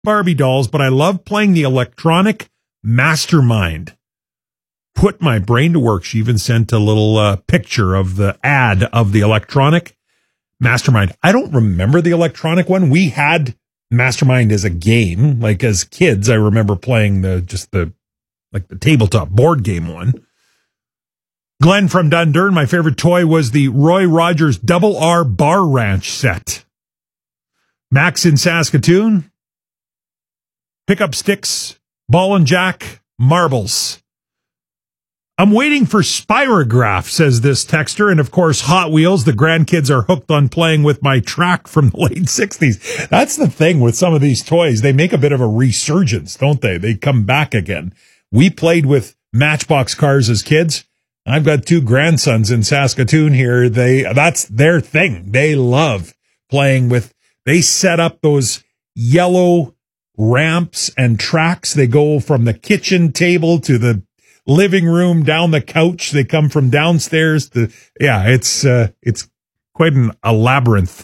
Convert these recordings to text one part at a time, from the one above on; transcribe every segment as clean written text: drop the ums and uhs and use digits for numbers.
Barbie dolls, but I love playing the electronic Mastermind. Put my brain to work. She even sent a little picture of the ad of the electronic Mastermind. I don't remember the electronic one. We had Mastermind as a game. Like as kids, I remember playing the tabletop board game one. Glenn from Dundurn, my favorite toy was the Roy Rogers Double R Bar Ranch set. Max in Saskatoon, pickup sticks, ball and jack, marbles. I'm waiting for Spirograph, says this texter, and of course Hot Wheels. The grandkids are hooked on playing with my track from the late 60s. That's the thing with some of these toys. They make a bit of a resurgence, don't they? They come back again. We played with Matchbox cars as kids. I've got 2 grandsons in Saskatoon here. That's their thing. They love playing with. They set up those yellow ramps and tracks. They go from the kitchen table to the living room, down the couch. They come from downstairs to, it's quite a labyrinth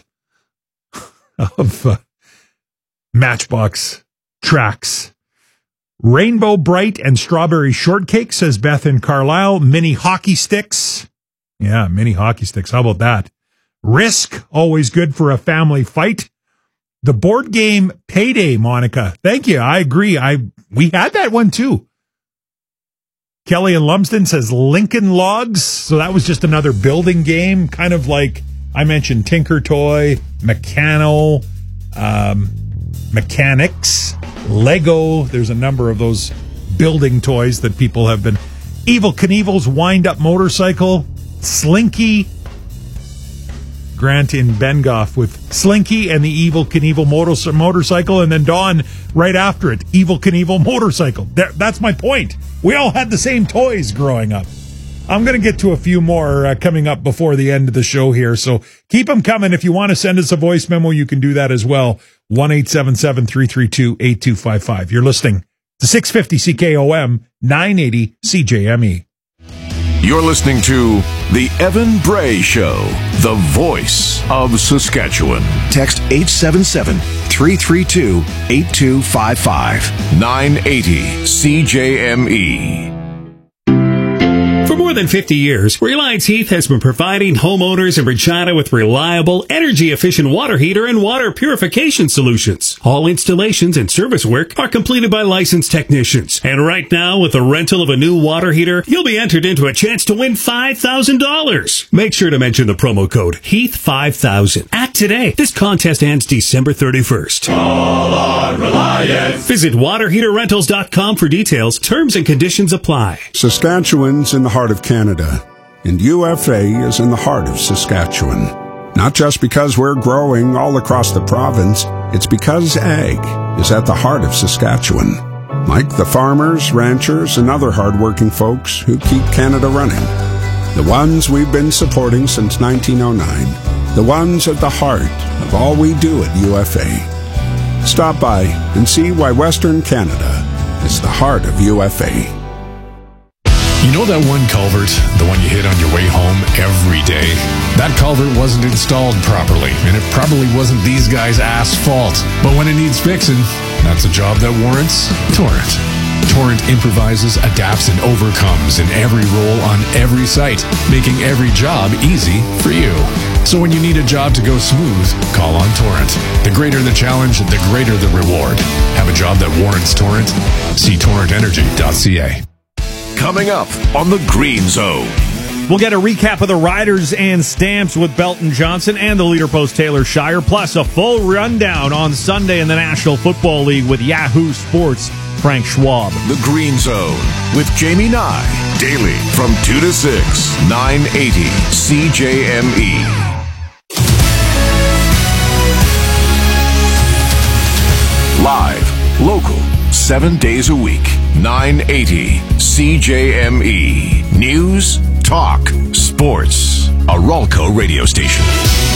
of Matchbox tracks. Rainbow Bright and Strawberry Shortcake, says Beth in Carlisle. Mini hockey sticks. Yeah, mini hockey sticks. How about that? Risk, always good for a family fight. The board game Payday, Monica. Thank you. I agree. We had that one too. Kelly in Lumsden says Lincoln Logs. So that was just another building game, kind of like I mentioned Tinker Toy, Meccano, Mechanics, Lego. There's a number of those building toys that people have been. Evel Knievel's wind-up motorcycle, Slinky. Grant in Bengoff with Slinky and the Evel Knievel motorcycle, and then Dawn right after it, Evel Knievel motorcycle. That's my point. We all had the same toys growing up. I'm going to get to a few more coming up before the end of the show here, so keep them coming. If you want to send us a voice memo, you can do that as well. 1-877-332-8255. You're listening to 650 CKOM, 980 CJME. You're listening to The Evan Bray Show, the voice of Saskatchewan. Text 877-332-8255. 980 CJME. For more than 50 years, Reliance Heath has been providing homeowners in Regina with reliable, energy-efficient water heater and water purification solutions. All installations and service work are completed by licensed technicians. And right now, with the rental of a new water heater, you'll be entered into a chance to win $5,000. Make sure to mention the promo code HEATH5000. Act today. This contest ends December 31st. Call on Reliance. Visit waterheaterrentals.com for details. Terms and conditions apply. Saskatchewan's in the heart of Canada, and UFA is in the heart of Saskatchewan. Not just because we're growing all across the province, it's because ag is at the heart of Saskatchewan. Like the farmers, ranchers, and other hardworking folks who keep Canada running. The ones we've been supporting since 1909. The ones at the heart of all we do at UFA. Stop by and see why Western Canada is the heart of UFA. You know that one culvert, the one you hit on your way home every day? That culvert wasn't installed properly, and it probably wasn't these guys' fault. But when it needs fixing, that's a job that warrants Torrent. Torrent improvises, adapts, and overcomes in every role on every site, making every job easy for you. So when you need a job to go smooth, call on Torrent. The greater the challenge, the greater the reward. Have a job that warrants Torrent? See torrentenergy.ca. Coming up on the Green Zone. We'll get a recap of the Riders and Stamps with Belton Johnson and the Leader Post Taylor Shire, plus a full rundown on Sunday in the National Football League with Yahoo Sports' Frank Schwab. The Green Zone with Jamie Nye. Daily from 2 to 6, 980 CJME. Live, local, 7 days a week, 980 CJME. News, talk, sports. A Ralco radio station.